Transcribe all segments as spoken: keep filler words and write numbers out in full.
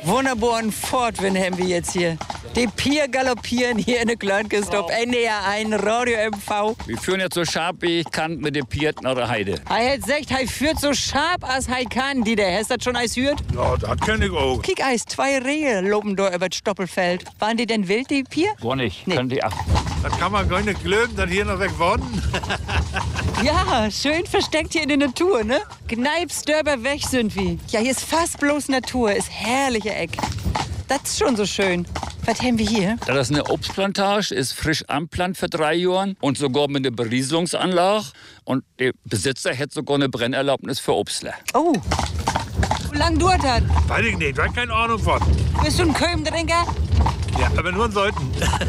Wunderbaren Fortwind haben wir jetzt hier. Die Pier galoppieren hier in der Klönkestop. N D R eins, Radio M V. Wir führen jetzt so scharf wie ich kann mit den Pier nach der Heide. Er hat gesagt, er führt so scharf als er kann. Die der hast das schon eis hört? Ja, das kenn ich auch. Kick eis, zwei Rehe loben da über das Stoppelfeld. Waren die denn wild, die Pier? Wo nicht? Nee. Können die ab. Das kann man gar nicht glauben, dass hier noch weg worden. Ja, schön versteckt hier in der Natur, ne? Gneipsdörber weg sind wir. Ja, hier ist fast bloß Natur, ist herrliche Eck. Das ist schon so schön. Was haben wir hier? Das ist eine Obstplantage, ist frisch anplant für drei Jahren und sogar mit einer Berieselungsanlage. Und der Besitzer hat sogar eine Brennerlaubnis für Obstler. Oh, wie lang dauert das? Weiß ich nicht, da hab keine Ahnung von. Bist du ein Köln-Trinker? Ja, aber nur in Seiten.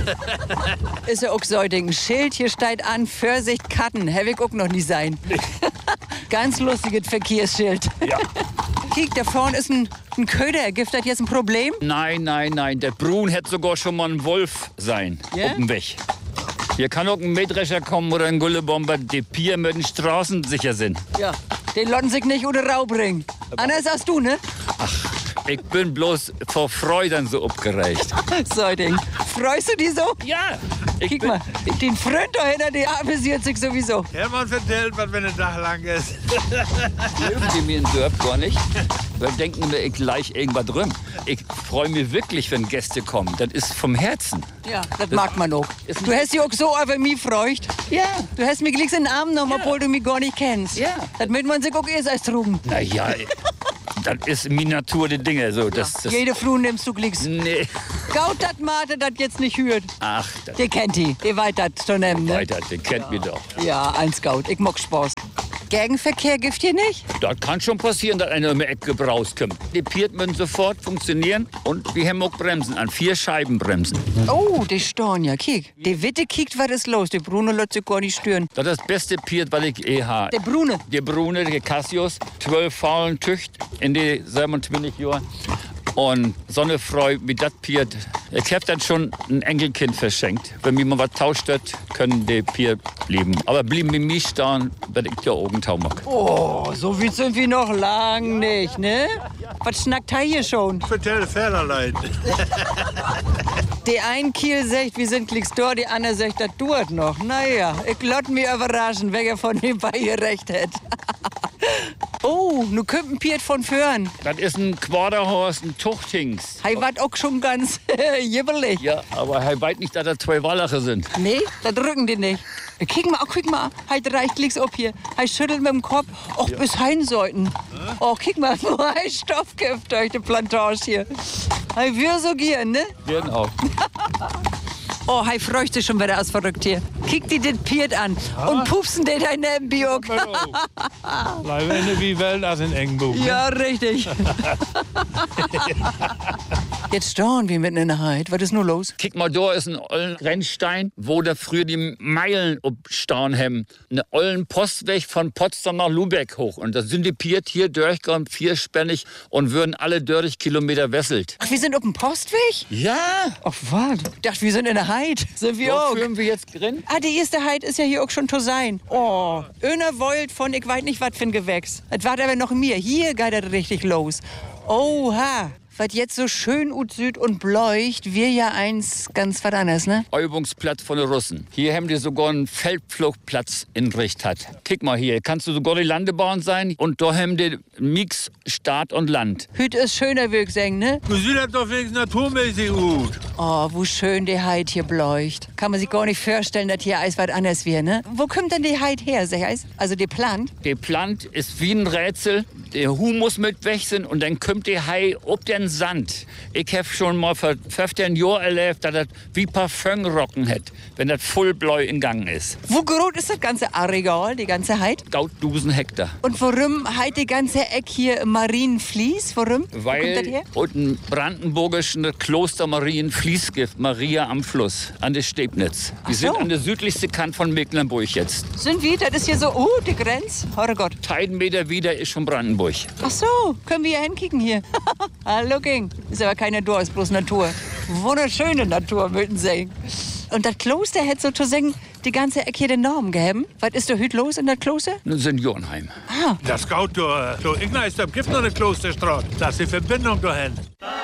Ist ja auch so ein Schild, hier steht an, Vorsicht, Katten. Hab ich auch noch nie sein. Ganz lustiges Verkehrsschild. Ja. Kiek, da vorne ist ein, ein Köder. Gibt das jetzt ein Problem? Nein, nein, nein. Der Brun hätte sogar schon mal ein Wolf sein. Ja? Auf dem Weg. Hier kann auch ein Mähdrescher kommen oder ein Gullebomber, die Pier mit den Straßen sicher sind. Ja. Den lassen sich nicht unter Rau bringen. Anders als du, ne? Ich bin bloß vor Freuden so abgereicht. So ein Ding. Freust du dich so? Ja. Ich Kick bin, mal, den Freund dahinter, der amüsiert sich sowieso. Hermann vertellt, was wenn ein Tag lang ist. Mögen die mir in Dörp gar nicht. Weil denken mir, ich gleich irgendwas drin. Ich freue mich wirklich, wenn Gäste kommen. Das ist vom Herzen. Ja, das mag man auch. ist Du hast dich auch so über mich gefreut. Ja. Du hast mich gleich in den Arm genommen, obwohl du mich gar nicht kennst. Ja. Das möchte man sich auch erst als trugen. Naja, das ist die Natur der Dinge. So, das, das, Jede Frau nimmst du gleich. nee. Gaut dat Mate, das jetzt nicht hört. Ach, das Der kennt die. Der weiß das zu nehmen, ne? weiter, den kennt mich doch. Ja, ein Scout. Ich mag Spaß. Gegenverkehr gibt hier nicht? Das kann schon passieren, dass einer um die Ecke rauskommt. Die Pier müssen sofort funktionieren und wir haben auch Bremsen an. Vier Scheibenbremsen. Oh, die Storn, ja, kiek. Der Witte kiekt, was ist los. Der Bruno lässt sich gar nicht stören. Das ist das beste Pier, was ich eh habe. Der Brune. Der Brune, der Cassius, zwölf faulen Tücht in die siebenundzwanzig Jahren. Und so eine Freude wie das Pier. Ich habe dann schon ein Enkelkind verschenkt. Wenn mir mal was tauscht wird, können die Pier bleiben. Aber blieben mit mir stehen, wenn ich die Augen tau mag. Oh, so weit sind wir noch lang nicht, ne? Was schnackt er hier schon? Vertell Fährerlein. Der ein Kiel sagt, wir sind gleich da, der andere sagt, das dauert noch. Naja, ich lass mich überraschen, wer von den beiden recht hat. Oh, nu kommt ein Piet von Föhren. Das ist ein Quaderhorst, ein Tuchtings. Hei wat auch schon ganz jibbelig. Ja, aber er weiß nicht, dass da zwei Wallache sind. Nee, da drücken die nicht. Kick mal, guck mal, hei reicht links ab hier. Hei schüttelt mit dem Kopf. Och, ja. Bis heim sollten. Oh, kick mal, nur hei Stoffgift durch die Plantage hier. Hei wir so gern, ne? Werden auch. Oh, hei freut sich schon wieder aus verrückt hier. Kick die den Piet an ja. Und pupsen den da neben Biok. Leibende wie Welt aus in Engenbuch. Ja, richtig. Jetzt stehen wir mitten in der Heid. Was ist nur los? Kick mal, da ist ein ollen Rennstein, wo da früher die Meilen abstehen haben. Ein ollen Postweg von Potsdam nach Lübeck hoch. Und da sind die Piet hier durchgegangen, vierspännig und würden alle dreißig Kilometer wesselt. Ach, wir sind auf dem Postweg? Ja. Ach, was? Ich dachte, wir sind in der Heid. Sind wir Wo auch? führen wir jetzt drin? Ah, die erste Heid ist ja hier auch schon zu sein. Oh, öner Volt von ich weiß nicht was für ein Gewächs. Das war aber noch mir. Hier geht das richtig los. Oha. Was jetzt so schön ut süd und bleucht, wir ja eins ganz was anderes, ne? Übungsplatz von den Russen. Hier haben die sogar einen Feldflugplatz in Richthat. Kick mal hier, kannst du sogar die Landebahn sein und da haben die Mix Start und Land. Hüt ist schöner, würde ich sagen, ne? Du siehst das doch wenigstens naturmäßig gut. Oh, wo schön die Heid hier bleucht. Kann man sich gar nicht vorstellen, dass hier alles was anders wäre, ne? Wo kommt denn die Heid her, sag ich? Also die Plant? Die Plant ist wie ein Rätsel. Der Humus mit wechseln und dann kommt die Hai ob den Sand. Ich habe schon mal vor fünfzehn Jahren erlebt, dass das wie Parfum rocken hat, wenn das voll blau in Gang ist. Wo groß ist das ganze Areal, die ganze Heid? Tausend Hektar. Und warum heit die ganze Eck hier Marienflies? Warum? Weil Wo kommt das her? unten brandenburgischen Kloster Marienfließgift, Maria am Fluss, an der Stebnitz. Wir Ach so. sind an der südlichsten Kant von Mecklenburg jetzt. Sind wir? Das ist hier so, oh, die Grenze. Herrgott. Einen Meter wieder ist schon Brandenburg. Ach so, können wir hier hinkicken hier. Hallo, King. Ist aber keine Natur, ist bloß Natur. Wunderschöne Natur, würden Sie. Und das Kloster hätte sozusagen die ganze Ecke hier den Namen gegeben. Was ist da heute los in das Kloster? Nun sind Jornheim. Ah. Das Scout, du, du Igna ist da, gibt noch eine Klosterstraße. Das ist die Verbindung dahin.